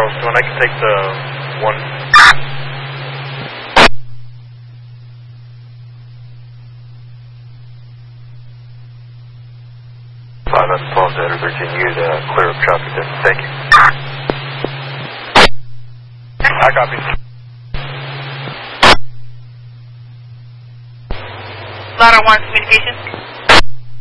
Charleston. I can take the one. 512 to 13U to clear up traffic there. Thank you. I copy. Ladder 1 communication.